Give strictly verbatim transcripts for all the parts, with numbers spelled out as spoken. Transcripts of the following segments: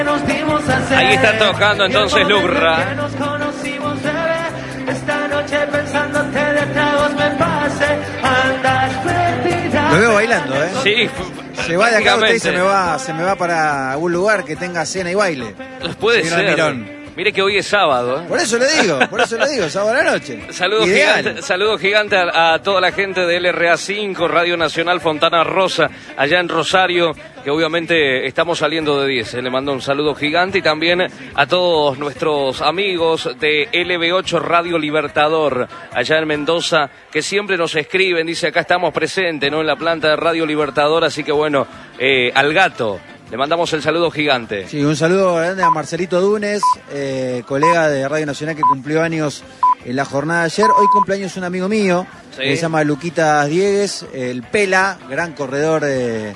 Ahí está tocando entonces Lurra. Lo veo bailando, ¿eh? Sí, se va de acá usted y se me va, se me va para algún lugar que tenga cena y baile. Puede Señor ser. Almirón. Mire que hoy es sábado, ¿eh? Por eso le digo, por eso le digo, sábado a la noche. Saludos gigantes saludo gigante a, a toda la gente de L R A cinco, Radio Nacional Fontana Rosa, allá en Rosario, que obviamente estamos saliendo de diez. Le mando un saludo gigante y también a todos nuestros amigos de L B ocho Radio Libertador, allá en Mendoza, que siempre nos escriben, dice acá estamos presentes, ¿no? En la planta de Radio Libertador, así que bueno, eh, al gato. Le mandamos el saludo gigante. Sí, un saludo grande a Marcelito Dunes, eh, colega de Radio Nacional que cumplió años en la jornada de ayer. Hoy cumpleaños un amigo mío, sí. Que se llama Luquitas Diegues, el Pela, gran corredor de,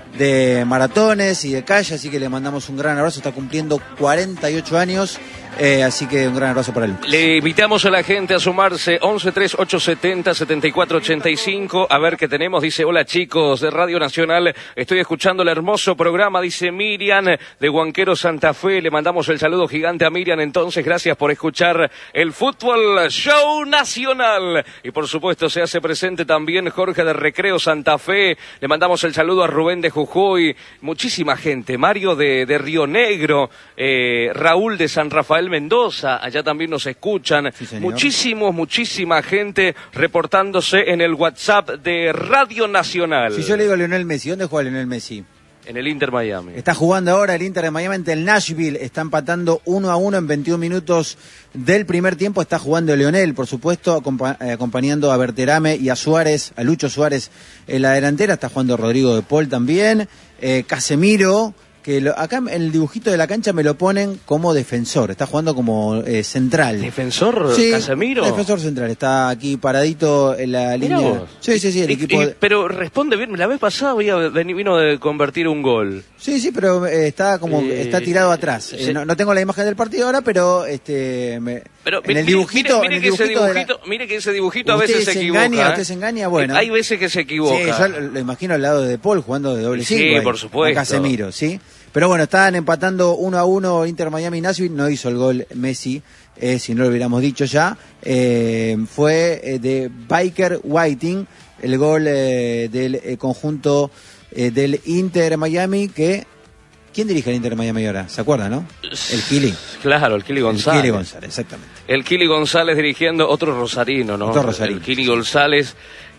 de maratones y de calle, así que le mandamos un gran abrazo. Está cumpliendo cuarenta y ocho años. Eh, así que un gran abrazo para él. Le invitamos a la gente a sumarse once tres ocho setenta setenta y cuatro ochenta y cinco. A ver qué tenemos. Dice, hola chicos de Radio Nacional, estoy escuchando el hermoso programa, dice Miriam de Huanquero Santa Fe. Le mandamos el saludo gigante a Miriam. Entonces, gracias por escuchar el Fútbol Show Nacional. Y por supuesto se hace presente también Jorge de Recreo Santa Fe. Le mandamos el saludo a Rubén de Jujuy. Muchísima gente. Mario de, de Río Negro, eh, Raúl de San Rafael Mendoza, allá también nos escuchan. Sí, muchísimos, muchísima gente reportándose en el WhatsApp de Radio Nacional. Si yo le digo a Lionel Messi, ¿dónde juega Lionel Messi? En el Inter Miami. Está jugando ahora el Inter de Miami ante el Nashville. Está empatando uno a uno en veintiún minutos del primer tiempo. Está jugando Lionel, por supuesto, acompa eh, acompañando a Berterame y a Suárez, a Lucho Suárez en la delantera. Está jugando Rodrigo de Paul también. Eh, Casemiro, que lo, acá en el dibujito de la cancha me lo ponen como defensor, está jugando como eh, central. ¿Defensor? Sí, Casemiro. Defensor central, está aquí paradito en la Mirá línea. Vos. Sí, sí, sí, el y, equipo. Y, pero responde bien, la vez pasada vino de convertir un gol. Sí, sí, pero eh, está como, eh, está tirado atrás. Sí. Eh, no, no tengo la imagen del partido ahora, pero este me, pero, en el dibujito, mire, mire, en el que ese dibujito, dibujito la... mire que ese dibujito a veces se, se equivoca. Engaña, ¿eh? Usted se engaña, bueno. Hay veces que se equivoca. Sí, yo lo, lo imagino al lado de Paul jugando de doble cinco. Sí, ahí, por supuesto. Casemiro, ¿sí? Pero bueno, estaban empatando uno a uno Inter Miami Nashville, no hizo el gol Messi, eh, si no lo hubiéramos dicho ya. Eh, fue eh, de Biker Whiting, el gol eh, del eh, conjunto eh, del Inter Miami que... ¿Quién dirige el Inter Miami ahora? ¿Se acuerda, no? El Kili. Claro, el Kili González. El Kili González, exactamente. El Kili González dirigiendo otro rosarino, ¿no? Otro rosarino. El Kili González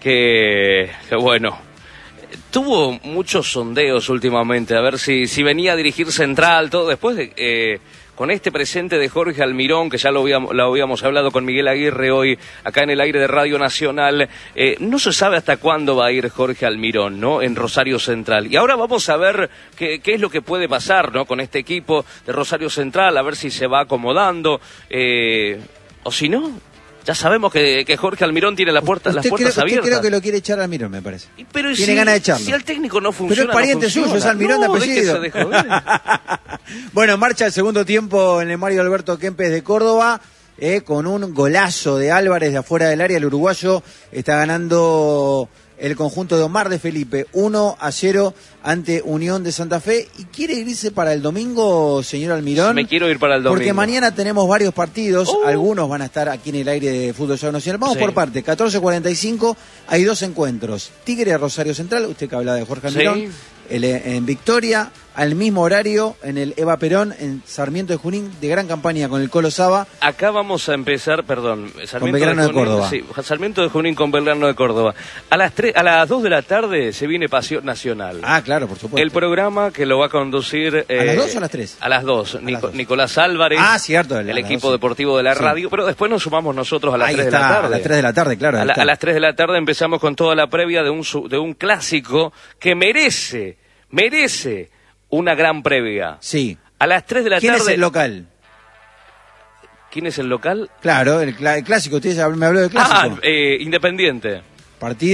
que, que bueno... Tuvo muchos sondeos últimamente, a ver si, si venía a dirigir Central, todo. Después de, eh, con este presente de Jorge Almirón, que ya lo habíamos, lo habíamos hablado con Miguel Aguirre hoy, acá en el aire de Radio Nacional, eh, no se sabe hasta cuándo va a ir Jorge Almirón, ¿no? En Rosario Central. Y ahora vamos a ver qué, qué es lo que puede pasar, ¿no? Con este equipo de Rosario Central, a ver si se va acomodando, eh, o si no... Ya sabemos que, que Jorge Almirón tiene la puerta, las puertas creo, abiertas. Usted creo que lo quiere echar a Almirón, me parece. Pero tiene si, ganas de echarlo. Si el técnico no funciona, pero es pariente no funciona. suyo, es Almirón no, de apellido. De de Bueno, marcha el segundo tiempo en el Mario Alberto Kempes de Córdoba, eh, con un golazo de Álvarez de afuera del área. El uruguayo está ganando el conjunto de Omar de Felipe uno a cero ante Unión de Santa Fe. ¿Y quiere irse para el domingo, señor Almirón? Me quiero ir para el domingo. Porque mañana tenemos varios partidos, uh. algunos van a estar aquí en el aire de Fútbol Show Nacional. Vamos sí. por parte, catorce cuarenta y cinco, hay dos encuentros. Tigre Rosario Central, usted que habla de Jorge Almirón, sí. el, en Victoria, al mismo horario en el Eva Perón, en Sarmiento de Junín, de gran campaña con el Colo Saba. Acá vamos a empezar, perdón, Sarmiento con Belgrano de, Junín, de Córdoba. Sí, Sarmiento de Junín con Belgrano de Córdoba. A las tres, a las dos de la tarde se viene Pasión Nacional. Ah, claro, por supuesto. El programa que lo va a conducir... Eh, ¿A las dos o a las tres? A las dos. A Nico, las dos. Nicolás Álvarez. Ah, cierto. El equipo dos, deportivo de la sí. radio. Pero después nos sumamos nosotros a las ahí tres está, de la tarde. A las tres de la tarde, claro. A, la, a las tres de la tarde empezamos con toda la previa de un, de un clásico que merece, merece... una gran previa. Sí. A las tres de la ¿Quién tarde... ¿Quién es el local? ¿Quién es el local? Claro, el, cl el clásico. Usted me habló del clásico. Ah, eh, Independiente. Partido.